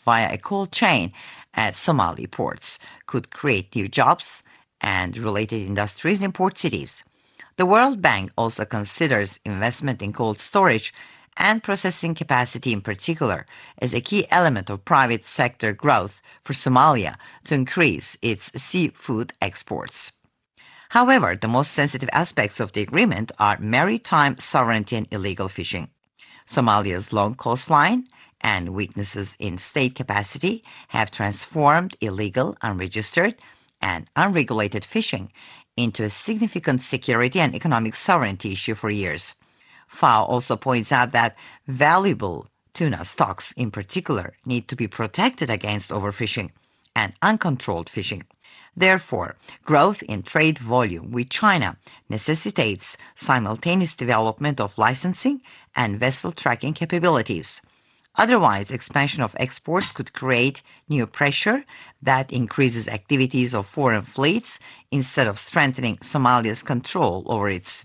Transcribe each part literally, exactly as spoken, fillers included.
via a cold chain at Somali ports could create new jobs and related industries in port cities. The World Bank also considers investment in cold storage and processing capacity in particular as a key element of private sector growth for Somalia to increase its seafood exports. However, the most sensitive aspects of the agreement are maritime sovereignty and illegal fishing. Somalia's long coastline and weaknesses in state capacity have transformed illegal, unregistered, and unregulated fishing into a significant security and economic sovereignty issue for years. F A O also points out that valuable tuna stocks in particular need to be protected against overfishing and uncontrolled fishing. Therefore, growth in trade volume with China necessitates simultaneous development of licensing and vessel tracking capabilities. Otherwise, expansion of exports could create new pressure that increases activities of foreign fleets instead of strengthening Somalia's control over its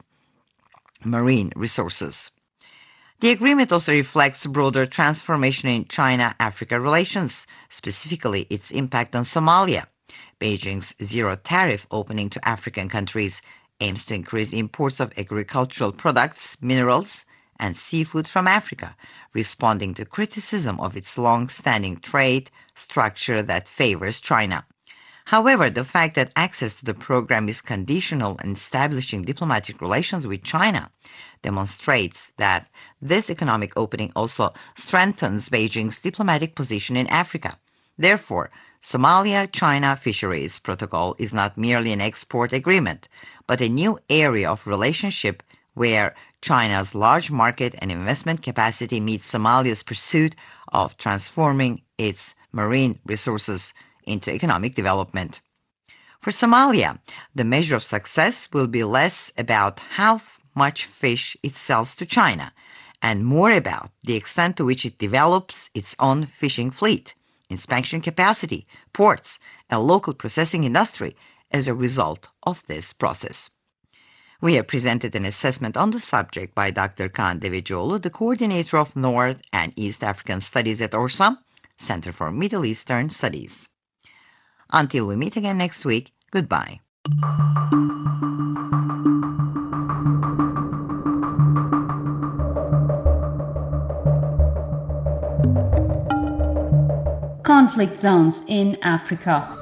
marine resources. The agreement also reflects broader transformation in China-Africa relations, specifically its impact on Somalia. Beijing's zero tariff opening to African countries aims to increase imports of agricultural products, minerals, and seafood from Africa, responding to criticism of its long-standing trade structure that favors China. However, the fact that access to the program is conditional on establishing diplomatic relations with China demonstrates that this economic opening also strengthens Beijing's diplomatic position in Africa. Therefore, Somalia-China Fisheries Protocol is not merely an export agreement, but a new area of relationship where China's large market and investment capacity meets Somalia's pursuit of transforming its marine resources into economic development. For Somalia, the measure of success will be less about how much fish it sells to China and more about the extent to which it develops its own fishing fleet, inspection capacity, ports, and local processing industry as a result of this process. We have presented an assessment on the subject by Doctor Kaan Devecioğlu, the coordinator of North and East African Studies at ORSAM, Center for Middle Eastern Studies. Until we meet again next week, goodbye. Conflict zones in Africa.